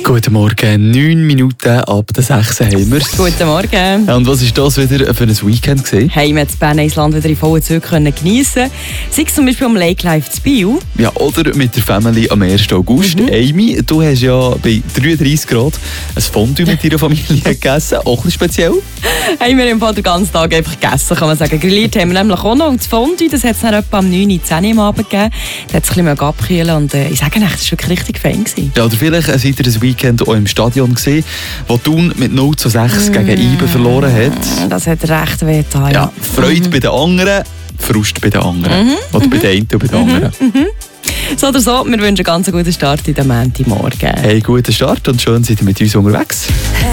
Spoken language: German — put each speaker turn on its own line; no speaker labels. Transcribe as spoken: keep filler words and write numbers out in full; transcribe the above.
Guten Morgen, neun Minuten ab der sechs haben wir.
Guten Morgen.
Und was war das wieder für ein Weekend gewesen?
Hey, wir haben das Bern Island wieder in vollen Zügen geniessen. Sei es zum Beispiel am Lake Life zu Biel.
Ja, oder mit der Family am ersten August. Mhm. Amy, du hast ja bei dreiunddreissig Grad ein Fondue mit deiner Familie gegessen, auch ein bisschen speziell.
Hey, wir haben den ganzen Tag einfach gegessen, kann man sagen. Grilliert haben wir nämlich auch noch. Und das Fondue, das hat es dann etwa um neun, zehn Uhr am Abend gegeben. Da hat es ein bisschen abkühlen und äh, ich sage echt, das war wirklich richtig fein gewesen.
Ja, oder vielleicht seid ihr das Weekend auch im Stadion gesehen, wo Thun mit null zu sechs mm. gegen Ibe verloren hat.
Das hat recht weh getan.
Ja, Freude mhm. bei den anderen, Frust bei den anderen. Mhm. Oder mhm. bei den einen und bei den anderen.
Mhm. So oder so, wir wünschen einen ganz guten Start in den Montagmorgen.
Hey, guten Start und schön seid ihr mit uns unterwegs.